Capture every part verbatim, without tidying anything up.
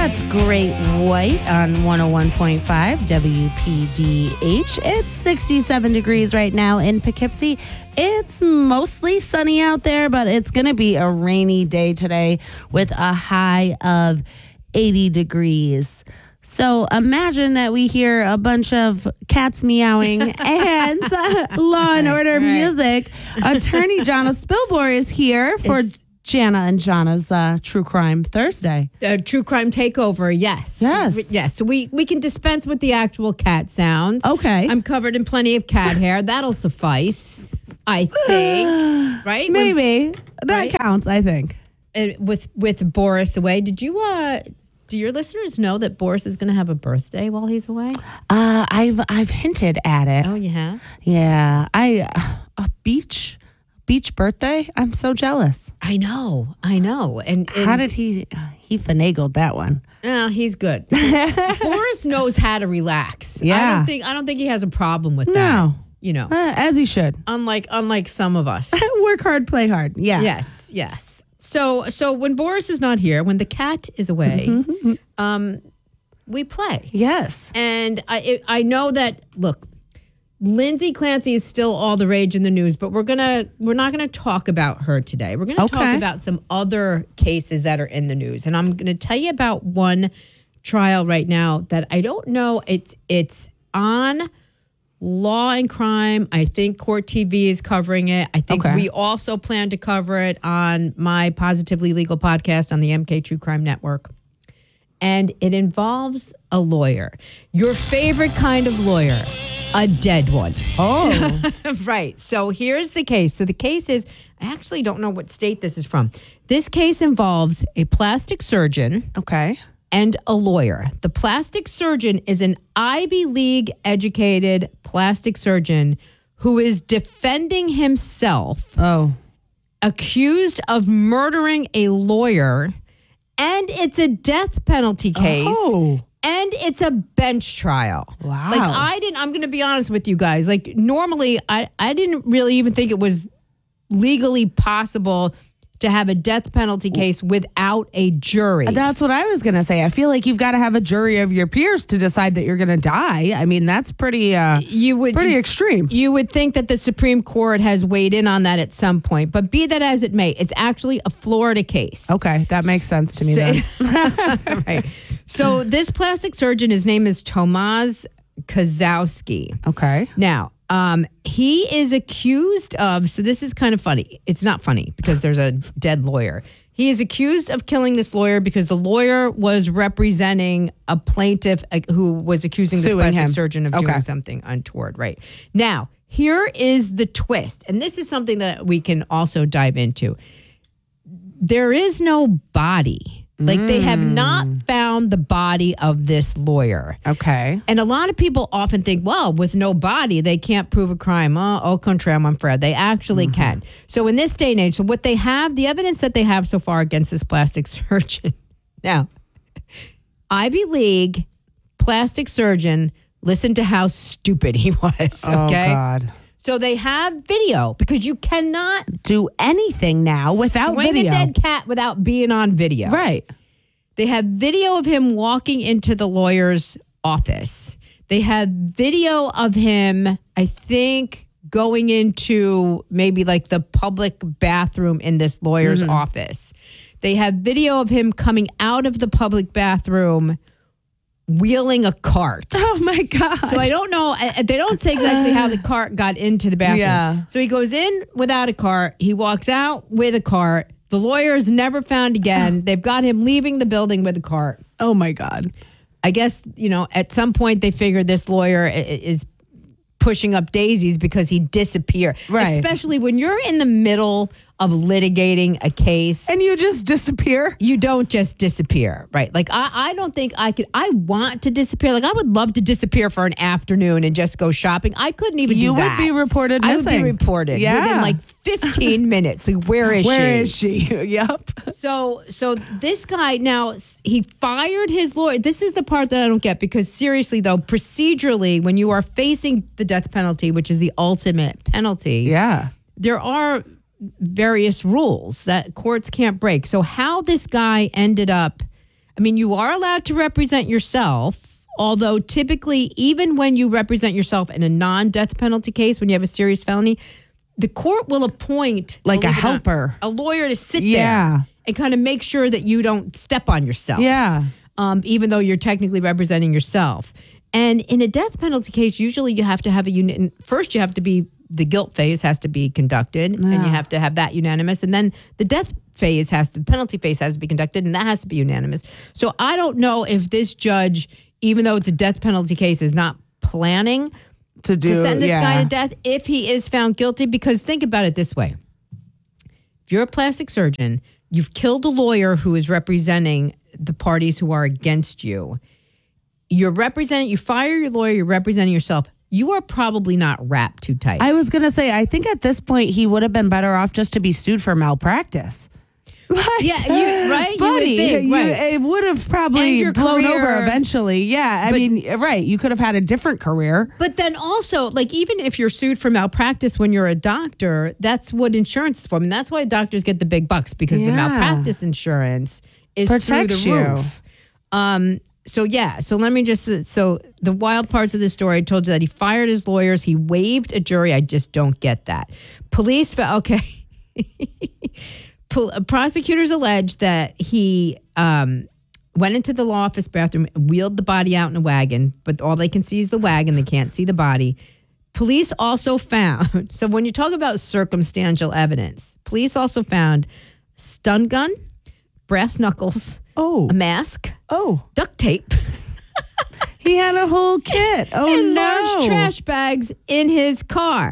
That's Great White on one oh one point five W P D H. It's sixty-seven degrees right now in Poughkeepsie. It's mostly sunny out there, but it's going to be a rainy day today with a high of eighty degrees. So imagine that we hear a bunch of cats meowing and uh, Law and Order right. music. Attorney Jana Spilborn is here for It's- Jana and Jana's uh, True Crime Thursday. Uh, true crime takeover, yes. Yes. Yes. So we, we can dispense with the actual cat sounds. Okay. I'm covered in plenty of cat hair. That'll suffice, I think. Right? When- Maybe. That right? counts, I think. uh, with with Boris away. Did you uh do your listeners know that Boris is going to have a birthday while he's away? Uh, I've I've hinted at it. Oh, you have? Yeah. I a beach beach birthday. I'm so jealous. I know. I know. And, and How did he he finagled that one? Uh, he's good. Boris knows how to relax. I Yeah. don't think I don't think he has a problem with that. No. You know. Uh, as he should. Unlike unlike some of us. Work hard, play hard. Yeah. Yes, yes. So so when Boris is not here, when the cat is away, um, we play. Yes. And I it, I know that. Look, Lindsay Clancy is still all the rage in the news, but we're gonna we're not gonna talk about her today. We're gonna Okay. talk about some other cases that are in the news, and I'm gonna tell you about one trial right now that I don't know. It's it's on Law and Crime. I think Court T V is covering it. I think Okay. we also plan to cover it on my Positively Legal podcast on the M K True Crime Network. And it involves a lawyer. Your favorite kind of lawyer, a dead one. Oh. Right. So here's the case. So the case is, I actually don't know what state this is from. This case involves a plastic surgeon Okay. and a lawyer. The plastic surgeon is an Ivy League educated plastic surgeon who is defending himself, Oh. accused of murdering a lawyer, and it's a death penalty case. Oh. And it's a bench trial. Wow. Like I didn't, I'm going to be honest with you guys. Like normally I, I didn't really even think it was legally possible to have a death penalty case without a jury. That's what I was going to say. I feel like you've got to have a jury of your peers to decide that you're going to die. I mean, that's pretty uh, you would pretty extreme. You would think that the Supreme Court has weighed in on that at some point, but be that as it may, it's actually a Florida case. Okay, that makes sense to me then. Right. So this plastic surgeon, his name is Tomasz Kozowski. Okay. Now, um, he is accused of, so this is kind of funny. It's not funny because there's a dead lawyer. He is accused of killing this lawyer because the lawyer was representing a plaintiff uh, who was accusing this Suing plastic him. surgeon of Okay. doing something untoward. Right. Now, here is the twist. And this is something that we can also dive into. There is no body. Like they have not found the body of this lawyer. Okay. And a lot of people often think, well, with no body, they can't prove a crime. Oh, au contraire, mon frère. They actually can. So in this day and age, so what they have, the evidence that they have so far against this plastic surgeon. Now, Ivy League plastic surgeon, listen to how stupid he was, okay? Oh, God. So they have video because you cannot Do anything now without swing video. a dead cat without being on video. Right. They have video of him walking into the lawyer's office. They have video of him, I think, going into maybe like the public bathroom in this lawyer's Mm-hmm. office. They have video of him coming out of the public bathroom wheeling a cart. Oh, my God. So I don't know. I- They don't say exactly how the cart got into the bathroom. Yeah. So he goes in without a cart. He walks out with a cart. The lawyer is never found again. They've got him leaving the building with a cart. Oh, my God. I guess, you know, at some point they figured this lawyer i- is pushing up daisies because he disappeared. Right. Especially when you're in the middle of litigating a case. And you just disappear? You don't just disappear, right? Like, I, I don't think I could, I want to disappear. Like, I would love to disappear for an afternoon and just go shopping. I couldn't even You do would that. be reported I would missing. be reported Yeah. within like fifteen minutes. Like, where is Where she? is she? Yep. So, so this guy now, s- he fired his lawyer. This is the part that I don't get because seriously, though, procedurally, when you are facing the death penalty, which is the ultimate penalty, Yeah. there are various rules that courts can't break. So how this guy ended up, I mean, you are allowed to represent yourself, although typically, even when you represent yourself in a non-death penalty case, when you have a serious felony, the court will appoint like a helper, not, a lawyer to sit yeah. there and kind of make sure that you don't step on yourself. Yeah. Um, even though you're technically representing yourself. And in a death penalty case, usually you have to have a unit. First, you have to be, the guilt phase has to be conducted, yeah. and you have to have that unanimous. And then the death phase has to, the penalty phase has to be conducted, and that has to be unanimous. So I don't know if this judge, even though it's a death penalty case, is not planning to, do, to send this yeah. guy to death if he is found guilty. Because think about it this way. If you're a plastic surgeon, you've killed a lawyer who is representing the parties who are against you. You're representing, you fire your lawyer, you're representing yourself. You are probably not wrapped too tight. I was going to say, I think at this point, he would have been better off just to be sued for malpractice. Like, yeah, you, right? Buddy, you would think, you, right. it would have probably blown career, over eventually. Yeah, I but, mean, right. You could have had a different career. But then also, like, even if you're sued for malpractice when you're a doctor, that's what insurance is for. I mean, that's why doctors get the big bucks, because yeah. the malpractice insurance is protects through the you. roof. Um, so, yeah. So let me just, so the wild parts of the story, I told you that he fired his lawyers. He waived a jury. I just don't get that. Police, okay. Prosecutors allege that he um, went into the law office bathroom, wheeled the body out in a wagon, but all they can see is the wagon. They can't see the body. Police also found, so when you talk about circumstantial evidence, police also found stun gun, brass knuckles, oh, a mask, oh, duct tape. He had a whole kit. Oh, and no. large trash bags in his car.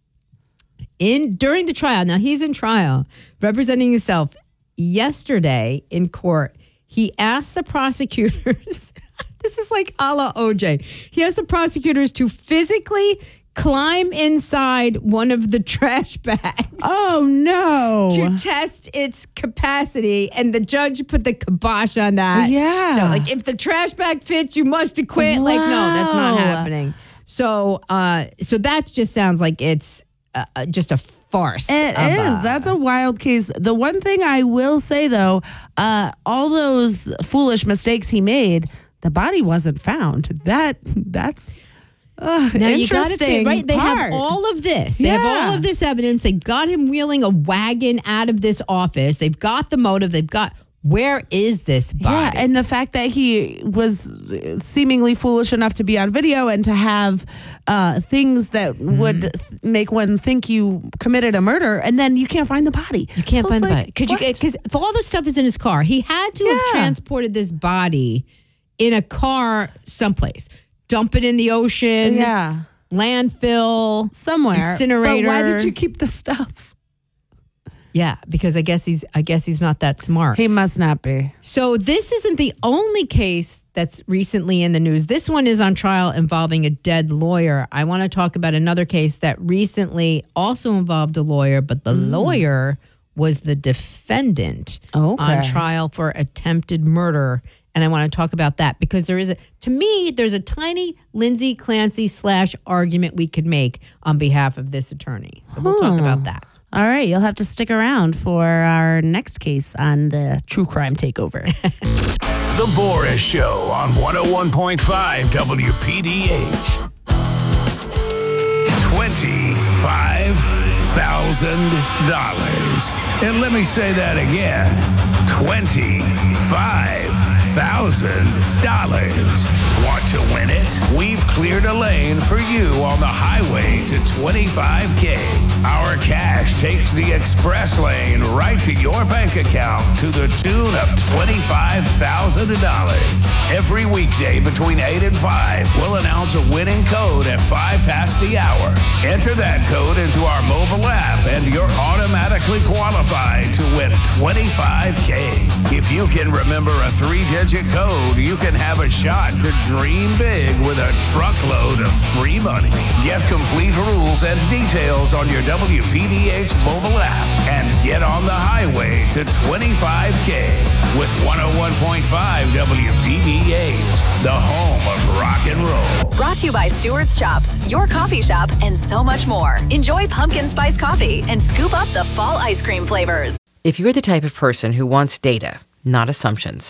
In during the trial, now he's in trial, representing himself. Yesterday in court, he asked the prosecutors, this is like a la O J, he asked the prosecutors to physically climb inside one of the trash bags. Oh, no. To test its capacity, and the judge put the kibosh on that. Yeah. No, like, if the trash bag fits, you must acquit. Wow. Like, no, that's not happening. So, uh, so that just sounds like it's Uh, just a farce. It is. A, That's a wild case. The one thing I will say, though, uh, all those foolish mistakes he made, the body wasn't found. That that's uh, now interesting. You gotta think, right? They part. have all of this. They yeah. have all of this evidence. They got him wheeling a wagon out of this office. They've got the motive. They've got. Where is this body? Yeah, and the fact that he was seemingly foolish enough to be on video and to have uh, things that mm-hmm. would make one think you committed a murder, and then you can't find the body. You can't so find the like, body. Because if all this stuff is in his car, he had to yeah. have transported this body in a car someplace. Dump it in the ocean. Yeah. Landfill. Somewhere. Incinerator. But why did you keep the stuff? Yeah, because I guess he's I guess he's not that smart. He must not be. So this isn't the only case that's recently in the news. This one is on trial involving a dead lawyer. I want to talk about another case that recently also involved a lawyer, but the mm. lawyer was the defendant okay. on trial for attempted murder. And I want to talk about that because there is a, to me, there's a tiny Lindsay Clancy slash argument we could make on behalf of this attorney. So we'll huh. talk about that. All right, you'll have to stick around for our next case on the True Crime Takeover. The Boris Show on one oh one point five W P D H. twenty-five thousand dollars. And let me say that again. twenty-five thousand dollars. Want to win it? We've cleared a lane for you on the highway to twenty-five K. Our cash takes the express lane right to your bank account to the tune of twenty-five thousand dollars. Every weekday between eight and five, we'll announce a winning code at five past the hour. Enter that code into our mobile app and you're automatically qualified to win twenty-five K. If you can remember a three-digit code, you can have a shot to dream big with a truckload of free money. Get complete rules and details on your W P D H mobile app and get on the highway to twenty-five K with one oh one point five W P D H, the home of rock and roll. Brought to you by Stewart's Shops, your coffee shop, and so much more. Enjoy pumpkin spice coffee and scoop up the fall ice cream flavors. If you're the type of person who wants data, not assumptions,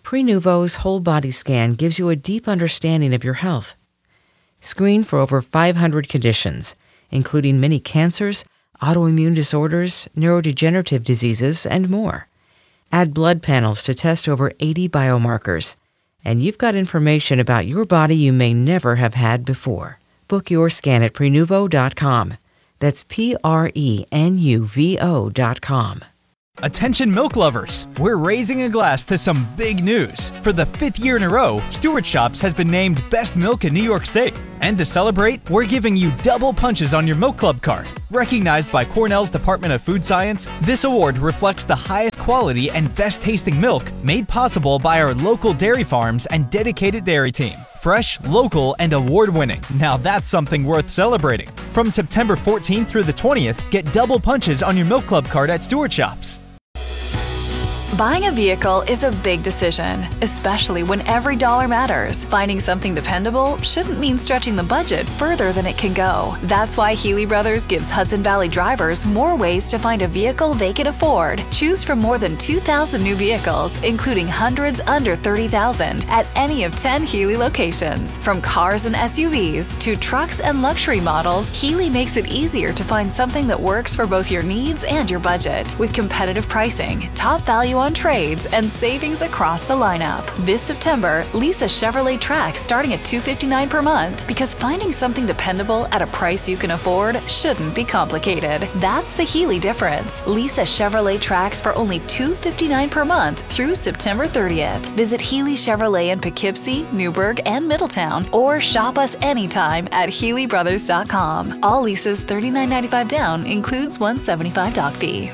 Prenuvo's whole body scan gives you a deep understanding of your health. Screen for over five hundred conditions, including many cancers, autoimmune disorders, neurodegenerative diseases, and more. Add blood panels to test over eighty biomarkers, and you've got information about your body you may never have had before. Book your scan at Prenuvo dot com. That's P R E N U V O dot com. Attention milk lovers, we're raising a glass to some big news. For the fifth year in a row, Stewart Shops has been named Best Milk in New York State. And to celebrate, we're giving you double punches on your Milk Club card. Recognized by Cornell's Department of Food Science, this award reflects the highest quality and best tasting milk made possible by our local dairy farms and dedicated dairy team. Fresh, local, and award-winning. Now that's something worth celebrating. From September fourteenth through the twentieth, get double punches on your Milk Club card at Stewart Shops. Buying a vehicle is a big decision, especially when every dollar matters. Finding something dependable shouldn't mean stretching the budget further than it can go. That's why Healy Brothers gives Hudson Valley drivers more ways to find a vehicle they can afford. Choose from more than two thousand new vehicles, including hundreds under thirty thousand at any of ten Healy locations. From cars and S U Vs to trucks and luxury models, Healy makes it easier to find something that works for both your needs and your budget. With competitive pricing, top value on trades, and savings across the lineup. This September, lease a Chevrolet Trax starting at two hundred fifty-nine dollars per month, because finding something dependable at a price you can afford shouldn't be complicated. That's the Healy difference. Lease a Chevrolet Trax for only two hundred fifty-nine dollars per month through September thirtieth. Visit Healy Chevrolet in Poughkeepsie, Newburgh, and Middletown, or shop us anytime at Healy Brothers dot com. All leases thirty-nine ninety-five down, includes one hundred seventy-five dollars doc fee.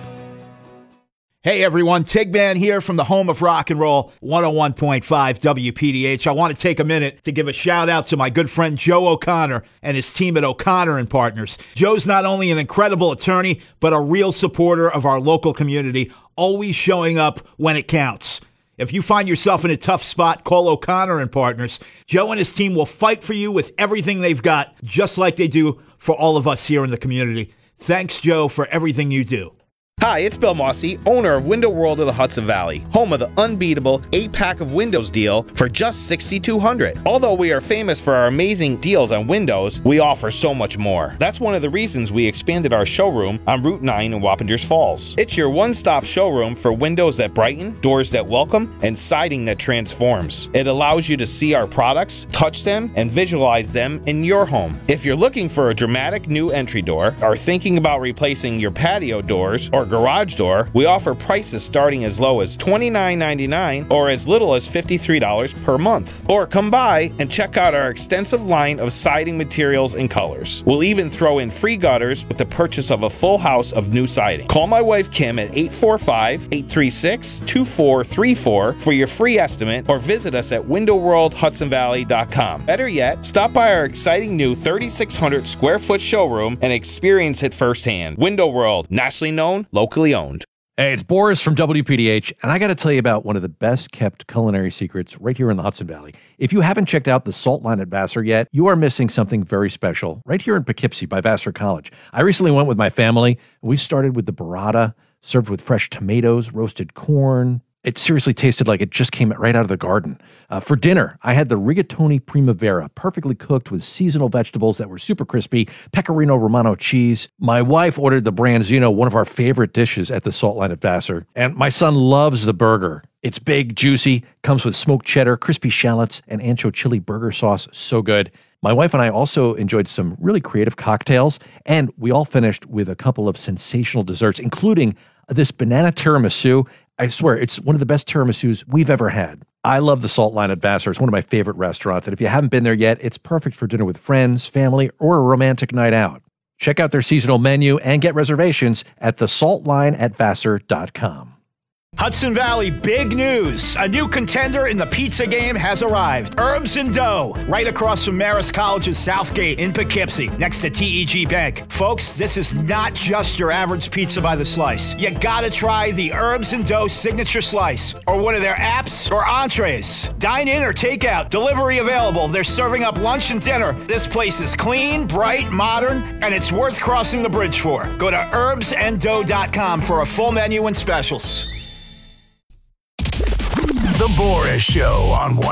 Hey everyone, Tigman here from the home of rock and roll, one oh one point five W P D H. I want to take a minute to give a shout out to my good friend Joe O'Connor and his team at O'Connor and Partners. Joe's not only an incredible attorney, but a real supporter of our local community, always showing up when it counts. If you find yourself in a tough spot, call O'Connor and Partners. Joe and his team will fight for you with everything they've got, just like they do for all of us here in the community. Thanks, Joe, for everything you do. Hi, it's Bill Mossy, owner of Window World of the Hudson Valley, home of the unbeatable eight-pack of windows deal for just six thousand two hundred dollars. Although we are famous for our amazing deals on windows, we offer so much more. That's one of the reasons we expanded our showroom on Route nine in Wappingers Falls. It's your one-stop showroom for windows that brighten, doors that welcome, and siding that transforms. It allows you to see our products, touch them, and visualize them in your home. If you're looking for a dramatic new entry door, or thinking about replacing your patio doors or garage door, we offer prices starting as low as twenty-nine ninety-nine or as little as fifty-three dollars per month. Or come by and check out our extensive line of siding materials and colors. We'll even throw in free gutters with the purchase of a full house of new siding. Call my wife Kim at eight four five, eight three six, two four three four for your free estimate, or visit us at window world hudson valley dot com. Better yet, stop by our exciting new thirty-six hundred square foot showroom and experience it firsthand. Window World, nationally known, locally owned. Hey, it's Boris from W P D H, and I got to tell you about one of the best kept culinary secrets right here in the Hudson Valley. If you haven't checked out the Salt Line at Vassar yet, you are missing something very special right here in Poughkeepsie by Vassar College. I recently went with my family. We started with the burrata, served with fresh tomatoes, roasted corn. It seriously tasted like it just came right out of the garden. Uh, for dinner, I had the rigatoni primavera, perfectly cooked with seasonal vegetables that were super crispy, pecorino romano cheese. My wife ordered the branzino, one of our favorite dishes at the Salt Line at Vassar. And my son loves the burger. It's big, juicy, comes with smoked cheddar, crispy shallots, and ancho chili burger sauce. So good. My wife and I also enjoyed some really creative cocktails, and we all finished with a couple of sensational desserts, including this banana tiramisu. I swear, it's one of the best tiramisus we've ever had. I love the Salt Line at Vassar. It's one of my favorite restaurants, and if you haven't been there yet, it's perfect for dinner with friends, family, or a romantic night out. Check out their seasonal menu and get reservations at the salt line at vassar dot com. Hudson Valley, big news. A new contender in the pizza game has arrived. Herbs and Dough, right across from Marist College's South Gate in Poughkeepsie, next to T E G Bank. Folks, this is not just your average pizza by the slice. You gotta try the Herbs and Dough Signature Slice, or one of their apps or entrees. Dine in or take out, delivery available. They're serving up lunch and dinner. This place is clean, bright, modern, and it's worth crossing the bridge for. Go to herbs and dough dot com for a full menu and specials. The Boris Show on